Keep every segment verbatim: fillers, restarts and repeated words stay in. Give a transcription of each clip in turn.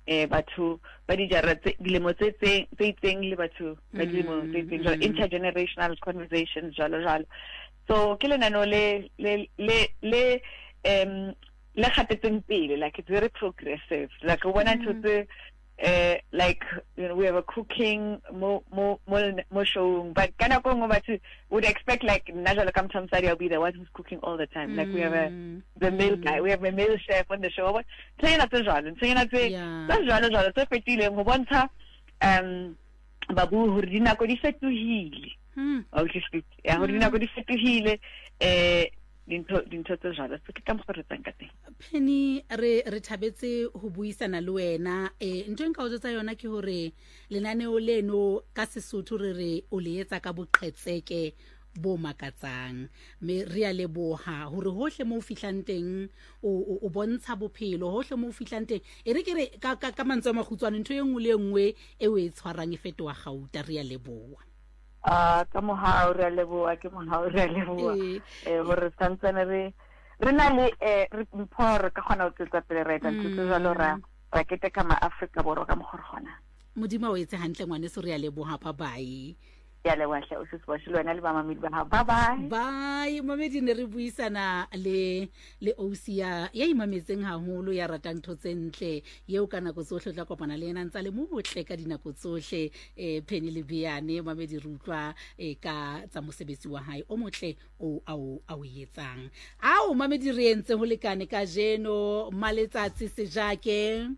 eh batho ba di jara dilemo tse tse itseng le batho ba dilemo tse itseng, intergenerational conversations jalo jalo. So ke lenano le le le le um le khatetseng pele, like it's very progressive, like we want to uh like, you know, we have a cooking more more more more show, but kana ko ngoba would expect like Najala come from Saudi, I'll be the one who's cooking all the time. Mm. Like we have a the male guy, we have a male chef on the show. But say not the genre, say not the that's genre genre. So petile mo bontsha um babu hore dinako di fetohile. Hmm. Okay, speak. Ya hore dinako di fetohile eh dintho dintho tse jalo se ke ka mogore tsang ka teng. Penny re re thabetse ho buisana le wena eh ntwe nka o tsa yona ke hore lenaneo leno ka Sesotho re re o le etsa ka boqhetseke bo makatsang, me re a leboha hore hohle mo fihlang teng o o bontsha bophelo hohle mo fihlang teng e re ke re ka ka mantswe a maghutswana ntho e nngwe le nngwe e o e tshwarang e fetoa gauta. Re a leboha. Ah, ka mohao re a leboha, ke mohao re a leboha eh hore santsane re re na le eh re mpore ka khona o tsetsa pele re tla ntse jalo ra ra keteka ma Africa borwa ka mogorgona. Modimo o etse hantle ngwane se re a leboha. Bye bye. Ya le wa hle o se se bashilo wena le ba mamedi ba ha. Bye bye. Bye. Mamedi ne re buisana le le Osia ya imametseng haholo ya ratang thotse ntle yeo kana go tsohle tla kopana le yena ntsa le mo botle ka dinako tsohle. eh Penny le Biane mamedi rutlwa e ka tsa mosebetsi wa hae o motle o ao ao yetsang. Ao mamedi re entse ho lekane ka jeno maletsatsi se jake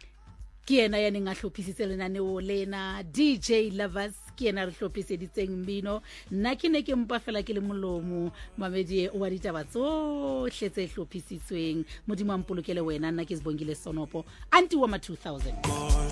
ke ena ya neng a hlophisitse lenaneo lena D J Lovers ke ena re hlophiseditseng mmino. Nna ke ne ke mpa fela ke le molomo mamedi o wa ditaba tsohle tse hlophisitsweng. Modimo a mpolokele wena. Nna ke Sibongile Sonopo anti wa ma two thousand.